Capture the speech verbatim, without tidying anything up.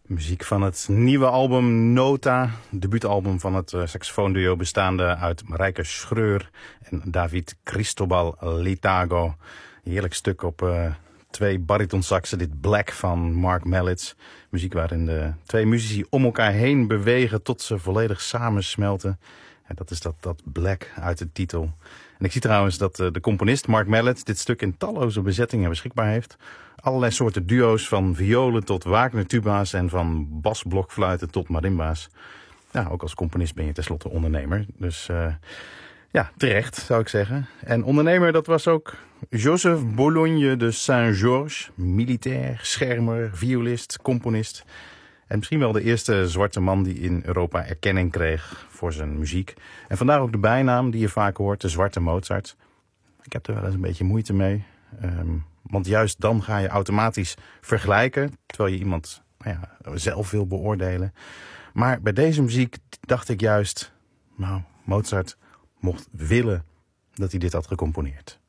Muziek van het nieuwe album Nota, debuutalbum van het uh, saxofoonduo bestaande uit Marijke Schreur en David Cristobal Litago. Heerlijk stuk op uh, twee baritonsaxen, dit Black van Mark Mallitz. Muziek waarin de twee muzici om elkaar heen bewegen tot ze volledig samensmelten. En dat is dat, dat Black uit de titel. En ik zie trouwens dat uh, de componist Mark Mallitz dit stuk in talloze bezettingen beschikbaar heeft. Allerlei soorten duo's, van violen tot Wagner-tuba's en van basblokfluiten tot marimba's. Ja, ook als componist ben je tenslotte ondernemer. Dus uh, ja, terecht zou ik zeggen. En ondernemer, dat was ook Joseph Bologne de Saint-Georges. Militair, schermer, violist, componist. En misschien wel de eerste zwarte man die in Europa erkenning kreeg voor zijn muziek. En vandaar ook de bijnaam die je vaak hoort, de Zwarte Mozart. Ik heb er wel eens een beetje moeite mee. Um, want juist dan ga je automatisch vergelijken, terwijl je iemand nou ja, zelf wil beoordelen. Maar bij deze muziek dacht ik juist, nou, Mozart mocht willen dat hij dit had gecomponeerd.